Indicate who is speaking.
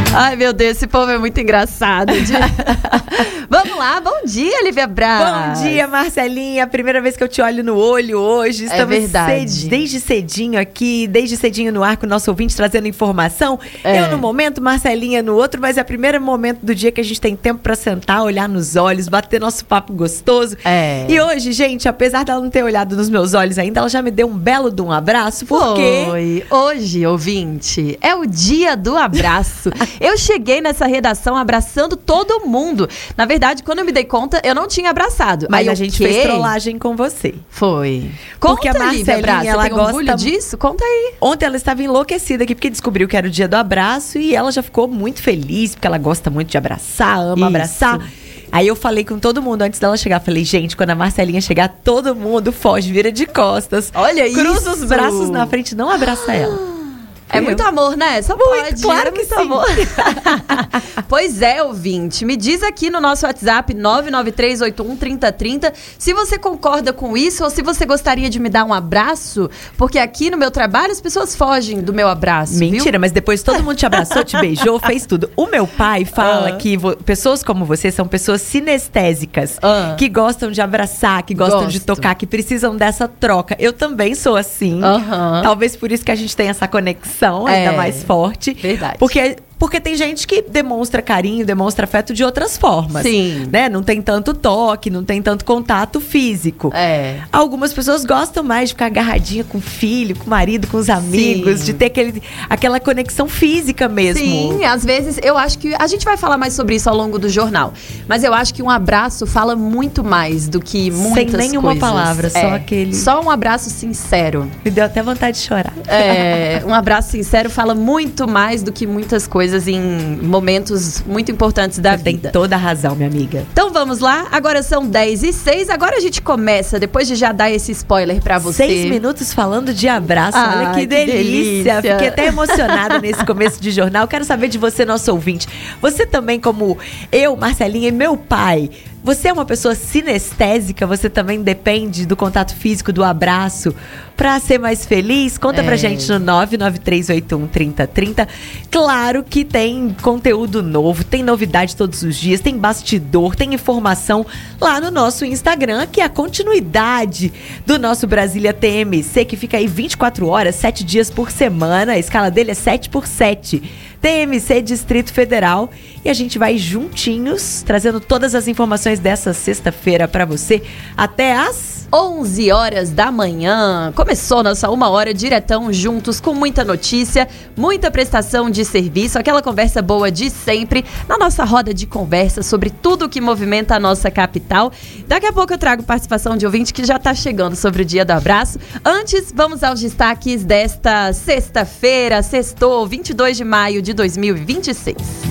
Speaker 1: Ai, meu Deus, esse povo é muito engraçado. Vamos lá, bom dia, Lívia Braz.
Speaker 2: Bom dia, Marcelinha. Primeira vez que eu te olho no olho hoje. Estamos desde cedinho aqui, desde cedinho no ar com o nosso ouvinte trazendo informação. Eu no momento, Marcelinha no outro, mas é o primeiro momento do dia que a gente tem tempo pra sentar, olhar nos olhos, bater nosso papo gostoso. E hoje, gente, apesar dela não ter olhado nos meus olhos ainda, ela já me deu um belo de um abraço, porque...
Speaker 1: Hoje, ouvinte, é o dia do abraço. Eu cheguei nessa redação abraçando todo mundo. Na verdade, quando eu me dei conta, eu não tinha abraçado.
Speaker 2: Mas a gente fez trollagem com você.
Speaker 1: Foi.
Speaker 2: Porque
Speaker 1: Conta,
Speaker 2: a Marcelinha,
Speaker 1: ela tem orgulho disso? Conta aí.
Speaker 2: Ontem ela estava enlouquecida aqui, porque descobriu que era o dia do abraço e ela já ficou muito feliz, porque ela gosta muito de abraçar, ama abraçar. Aí eu falei com todo mundo antes dela chegar. Falei, gente, quando a Marcelinha chegar, todo mundo foge, vira de costas.
Speaker 1: Olha isso.
Speaker 2: Cruza os braços na frente, não abraça ela.
Speaker 1: É muito amor, né? Só pode.
Speaker 2: Claro que
Speaker 1: muito
Speaker 2: sim.
Speaker 1: Amor. Pois é, ouvinte. Me diz aqui no nosso WhatsApp 993813030 se você concorda com isso ou se você gostaria de me dar um abraço, porque aqui no meu trabalho as pessoas fogem do meu abraço.
Speaker 2: Mentira,
Speaker 1: viu?
Speaker 2: mas depois todo mundo te abraçou, te beijou, fez tudo. O meu pai fala que pessoas como você são pessoas sinestésicas, que gostam de abraçar, que gostam de tocar, que precisam dessa troca. Eu também sou assim. Talvez por isso que a gente tem essa conexão ainda mais forte.
Speaker 1: Verdade.
Speaker 2: Porque tem gente que demonstra carinho, demonstra afeto de outras formas.
Speaker 1: Sim.
Speaker 2: Né? Não tem tanto toque, não tem tanto contato físico. Algumas pessoas gostam mais de ficar agarradinha com o filho, com o marido, com os amigos, de ter aquela conexão física mesmo.
Speaker 1: Sim, às vezes eu acho que a gente vai falar mais sobre isso ao longo do jornal. Mas eu acho que um abraço fala muito mais do que muitas coisas.
Speaker 2: Sem nenhuma palavra, só aquele...
Speaker 1: Só um abraço sincero.
Speaker 2: Me deu até vontade de chorar.
Speaker 1: Um abraço sincero fala muito mais do que muitas coisas em momentos muito importantes da vida.
Speaker 2: Tem toda a razão, minha amiga.
Speaker 1: Então vamos lá, agora são 10h06, agora a gente começa, depois de já dar esse spoiler pra você.
Speaker 2: 6 minutos falando de abraço, olha que delícia. Fiquei até emocionada nesse começo de jornal. Quero saber de você, nosso ouvinte. Você também, como eu, Marcelinha e meu pai, você é uma pessoa sinestésica? Você também depende do contato físico, do abraço, pra ser mais feliz? Conta pra gente no 993813030. Claro que tem conteúdo novo, tem novidade todos os dias, tem bastidor, tem informação lá no nosso Instagram, que é a continuidade do nosso Brasília TMC, que fica aí 24 horas, 7 dias por semana. A escala dele é 7x7. TMC Distrito Federal. E a gente vai juntinhos, trazendo todas as informações dessa sexta-feira pra você, até às
Speaker 1: 11 horas da manhã. Começou nossa 1 hora diretão juntos, com muita notícia, muita prestação de serviço, aquela conversa boa de sempre, na nossa roda de conversa sobre tudo que movimenta a nossa capital. Daqui a pouco eu trago participação de ouvinte que já tá chegando sobre o Dia do Abraço. Antes, vamos aos destaques desta sexta-feira, sextou, 22 de maio de 2026.